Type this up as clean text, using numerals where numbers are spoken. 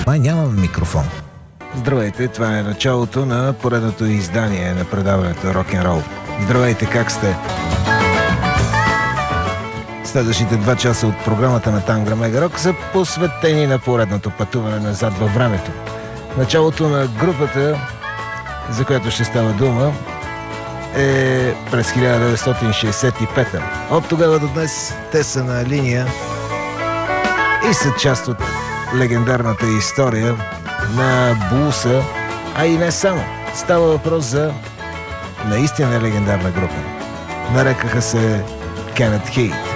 Май нямам микрофон. Здравейте, това е началото на поредното издание на предаването Рок-н-рол. Здравейте, как сте? Следващите 2 часа от програмата на Тангра Мега Рок са посветени на поредното пътуване назад във времето. Началото на групата, за която ще става дума, е през 1965. От тогава до днес те са на линия и са част от легендарната история на блуса, а и не само. Става въпрос за наистина легендарна група. Нарекаха се Кенет Хей.